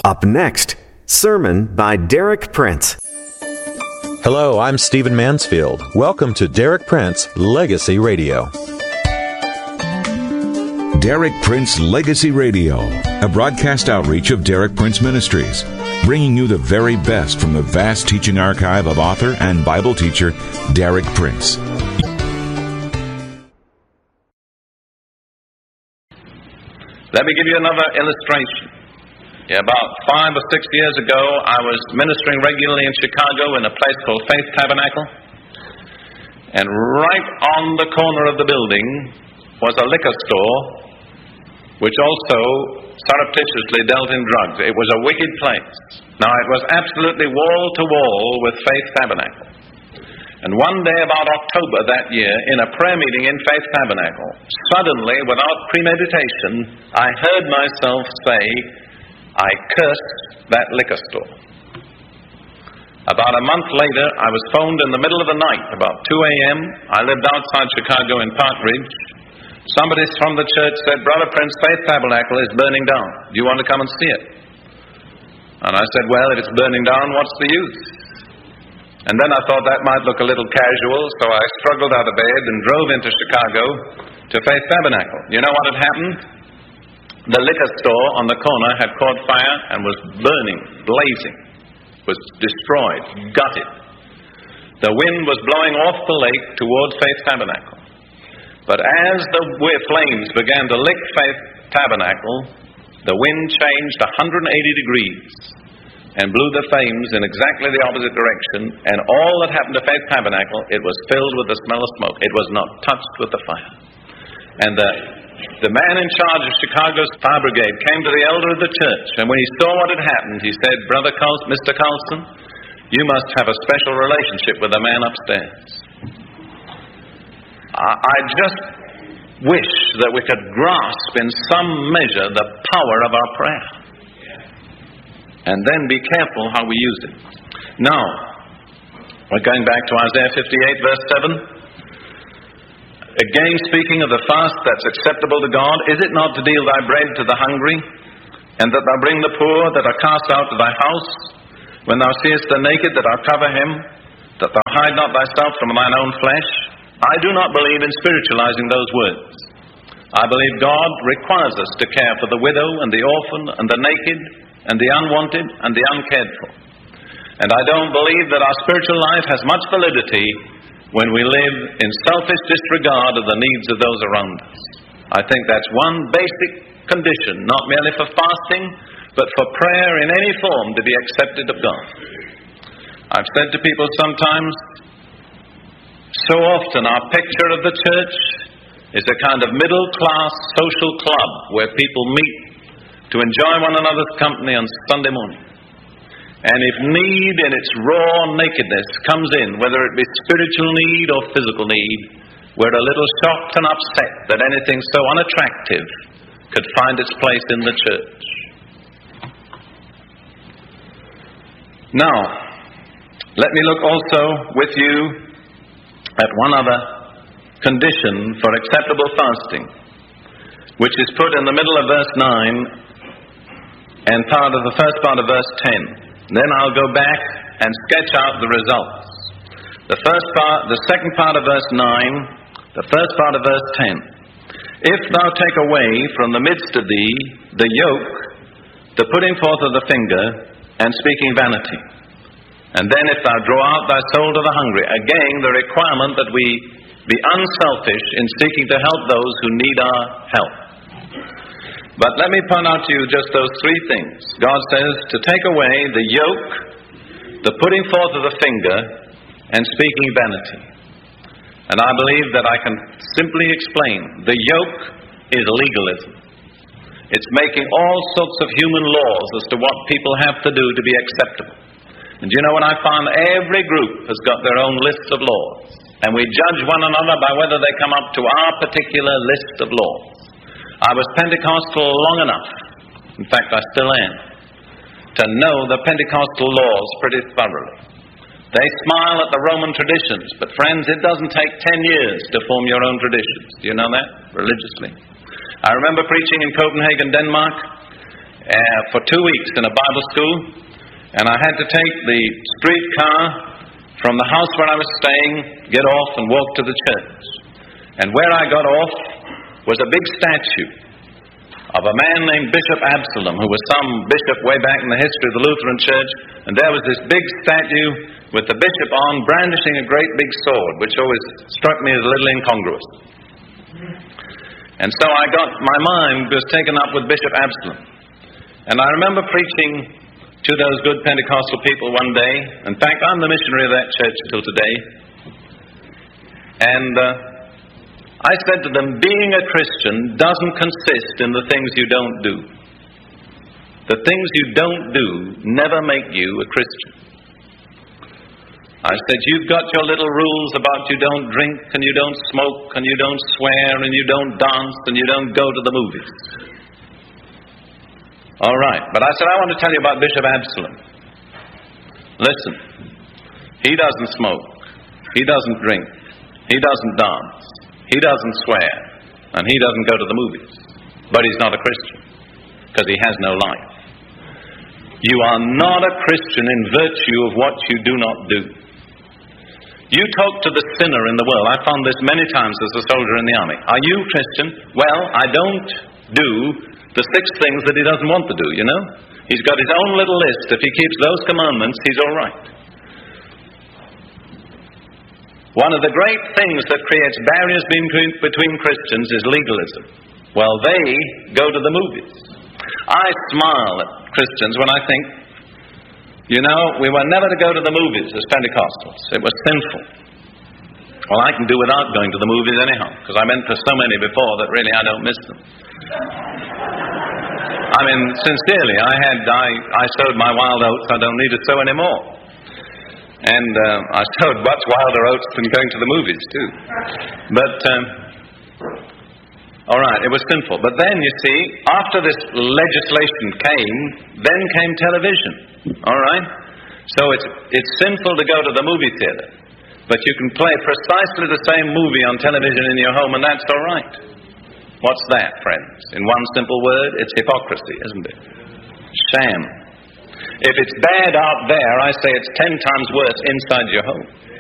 Up next, sermon by Derek Prince. Hello, I'm Stephen Mansfield. Welcome to Derek Prince Legacy Radio. Derek Prince Legacy Radio, a broadcast outreach of Derek Prince Ministries, bringing you the very best from the vast teaching archive of author and Bible teacher Derek Prince. Let me give you another illustration. About 5 or 6 years ago, I was ministering regularly in Chicago in a place called Faith Tabernacle. And right on the corner of the building was a liquor store, which also surreptitiously dealt in drugs. It was a wicked place. Now, it was absolutely wall to wall with Faith Tabernacle. And one day about October that year, in a prayer meeting in Faith Tabernacle, suddenly, without premeditation, I heard myself say, I cursed that liquor store. About a month later, I was phoned in the middle of the night, about 2 a.m. I lived outside Chicago in Park Ridge. Somebody from the church said, Brother Prince, Faith Tabernacle is burning down. Do you want to come and see it? And I said, well, if it's burning down, what's the use? And then I thought that might look a little casual, so I struggled out of bed and drove into Chicago to Faith Tabernacle. You know what had happened? The liquor store on the corner had caught fire and was burning, blazing, was destroyed, gutted. The wind was blowing off the lake towards Faith Tabernacle. But as the flames began to lick Faith Tabernacle, the wind changed 180 degrees and blew the flames in exactly the opposite direction, and all that happened to Faith Tabernacle, it was filled with the smell of smoke. It was not touched with the fire. And the man in charge of Chicago's fire brigade came to the elder of the church, and when he saw what had happened, he said, Mr. Carlson, you must have a special relationship with the man upstairs. I just wish that we could grasp in some measure the power of our prayer. And then be careful how we use it. Now, we're going back to Isaiah 58, verse 7. Again, speaking of the fast that's acceptable to God, is it not to deal thy bread to the hungry, and that thou bring the poor that are cast out to thy house? When thou seest the naked, that thou cover him, that thou hide not thyself from thine own flesh? I do not believe in spiritualizing those words. I believe God requires us to care for the widow and the orphan and the naked and the unwanted and the uncared for. And I don't believe that our spiritual life has much validity when we live in selfish disregard of the needs of those around us. I think that's one basic condition, not merely for fasting, but for prayer in any form to be accepted of God. I've said to people sometimes, so often our picture of the church is a kind of middle-class social club where people meet to enjoy one another's company on Sunday morning. And if need in its raw nakedness comes in, whether it be spiritual need or physical need, we're a little shocked and upset that anything so unattractive could find its place in the church. Now, let me look also with you at one other condition for acceptable fasting, which is put in the middle of verse 9 and part of the first part of verse 10. Then I'll go back and sketch out the results. The second part of verse 9, the first part of verse 10. If thou take away from the midst of thee the yoke, the putting forth of the finger, and speaking vanity. And then if thou draw out thy soul to the hungry, again the requirement that we be unselfish in seeking to help those who need our help. But let me point out to you just those three things. God says to take away the yoke, the putting forth of the finger, and speaking vanity. And I believe that I can simply explain. The yoke is legalism. It's making all sorts of human laws as to what people have to do to be acceptable. And you know what I found? Every group has got their own list of laws. And we judge one another by whether they come up to our particular list of laws. I was Pentecostal long enough, in fact I still am, to know the Pentecostal laws pretty thoroughly. They smile at the Roman traditions, but friends, it doesn't take 10 years to form your own traditions. Do you know that? Religiously. I remember preaching in Copenhagen, Denmark, for 2 weeks in a Bible school, and I had to take the streetcar from the house where I was staying, get off and walk to the church. And where I got off was a big statue of a man named Bishop Absalom, who was some bishop way back in the history of the Lutheran Church, and there was this big statue with the bishop on brandishing a great big sword, which always struck me as a little incongruous. And so my mind was taken up with Bishop Absalom. And I remember preaching to those good Pentecostal people one day. In fact, I'm the missionary of that church till today. And I said to them, being a Christian doesn't consist in the things you don't do. The things you don't do never make you a Christian. I said, you've got your little rules about you don't drink, and you don't smoke, and you don't swear, and you don't dance, and you don't go to the movies. All right, but I said, I want to tell you about Bishop Absalom. Listen, he doesn't smoke, he doesn't drink, he doesn't dance, he doesn't swear, and he doesn't go to the movies. But he's not a Christian, because he has no life. You are not a Christian in virtue of what you do not do. You talk to the sinner in the world. I found this many times as a soldier in the army. Are you Christian? Well, I don't do the 6 things that he doesn't want to do, you know. He's got his own little list. If he keeps those commandments, he's all right. One of the great things that creates barriers between Christians is legalism. Well, they go to the movies. I smile at Christians when I think, you know, we were never to go to the movies as Pentecostals. It was sinful. Well, I can do without going to the movies anyhow, because I've been to so many before that really I don't miss them. I mean, sincerely, I sowed my wild oats. I don't need to sow any more. And I sowed much wilder oats than going to the movies, too. But, all right, it was sinful. But then, you see, after this legislation came, then came television. All right? So it's sinful to go to the movie theater. But you can play precisely the same movie on television in your home, and that's all right. What's that, friends? In one simple word, it's hypocrisy, isn't it? Sham. If it's bad out there, I say it's 10 times worse inside your home.